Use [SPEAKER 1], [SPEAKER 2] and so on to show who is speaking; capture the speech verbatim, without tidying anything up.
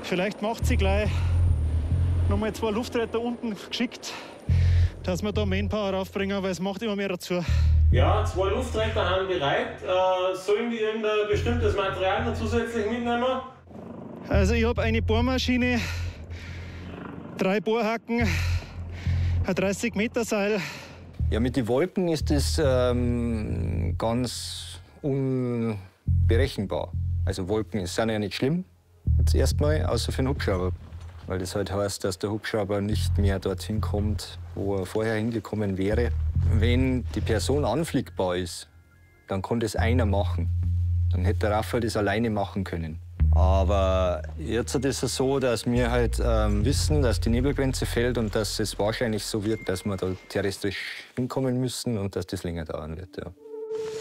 [SPEAKER 1] Vielleicht macht sie gleich nochmal zwei Luftretter unten geschickt, dass wir da Manpower raufbringen, weil es macht immer mehr dazu.
[SPEAKER 2] Ja, zwei Luftretter haben bereit. Äh, sollen die irgendein bestimmtes Material noch zusätzlich mitnehmen?
[SPEAKER 1] Also ich habe eine Bohrmaschine, drei Bohrhaken, ein dreißig Meter Seil.
[SPEAKER 3] Ja, mit den Wolken ist das ähm, ganz unberechenbar. Also Wolken sind ja nicht schlimm, jetzt erstmal, außer für den Hubschrauber. Weil das halt heißt, dass der Hubschrauber nicht mehr dorthin kommt, wo er vorher hingekommen wäre. Wenn die Person anfliegbar ist, dann kann das einer machen. Dann hätte der Raphael das alleine machen können. Aber jetzt ist es so, dass wir halt ähm, wissen, dass die Nebelgrenze fällt und dass es wahrscheinlich so wird, dass wir da terrestrisch hinkommen müssen und dass das länger dauern wird. Ja.